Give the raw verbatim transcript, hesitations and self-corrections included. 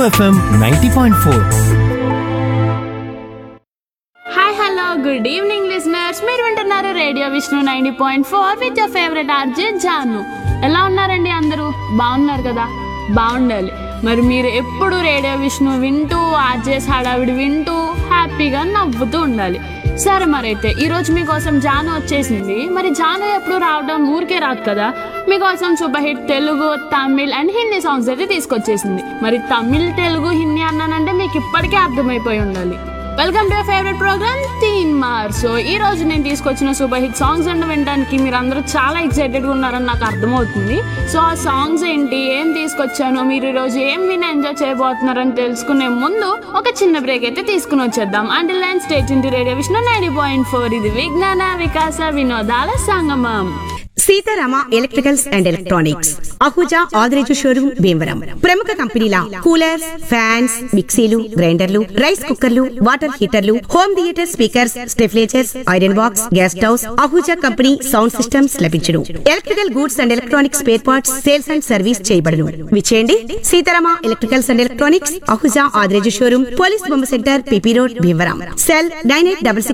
FM ninety point four. Hi hello good evening listeners, మీరు వింటున్నారు radio Vishnu ninety point four with your favourite RJ Janu. ఎలా ఉన్నారండి అందరూ? బాగున్నారు కదా? బాగుండాలి. మరి మీరు ఎప్పుడు రేడియో విష్ణు వింటూ ఆర్జేస్ హడావిడి వింటూ హ్యాపీగా నవ్వుతూ ఉండాలి. సరే, మరైతే ఈరోజు మీకోసం జాను వచ్చేసింది. మరి జాను ఎప్పుడు రావడం ఊరికే రాదు కదా, మీకోసం super hit Telugu, Tamil and Hindi songs అయితే తీసుకొచ్చేసింది. మరి తమిళ్, తెలుగు, హిందీ అన్నానంటే మీకు ఇప్పటికే అర్థమైపోయి ఉండాలి. వెల్కమ్ టు ఫేవరెట్ ప్రోగ్రామ్ తీన్ మార్. సో ఈ రోజు నేను తీసుకొచ్చిన సూపర్ హిట్ సాంగ్స్ అండ్ వినడానికి మీరు అందరూ చాలా ఎక్సైటెడ్గా ఉన్నారని నాకు అర్థమవుతుంది. సో ఆ సాంగ్స్ ఏంటి, ఏం తీసుకొచ్చాను, మీరు ఈరోజు ఏం విని ఎంజాయ్ చేయబోతున్నారని తెలుసుకునే ముందు ఒక చిన్న బ్రేక్ అయితే తీసుకుని వచ్చేద్దాం. Until then stay tuned to radio Vishnu ninety point four. ఇది విజ్ఞాన వికాస వినోదాల సంగమం. Sitarama electricals and electronics, Ahuja Adireju showroom, Bhimavaram. ప్రముఖ కంపెనీల కూలర్స్, ఫ్యాన్స్, మిక్సీలు, గ్రైండర్లు, రైస్ కుక్కర్లు, water హీటర్లు, home theatre speakers, స్టెఫ్లేజర్స్, iron box, gas stoves, Ahuja company sound systems లభించును. Electrical goods and electronics spare parts sales and service చేయబడును. విచేయండి Sitarama electricals and electronics, Ahuja Adireju showroom, police బొమ్మ centre, PP road, Bhimavaram. Cell nine eight double six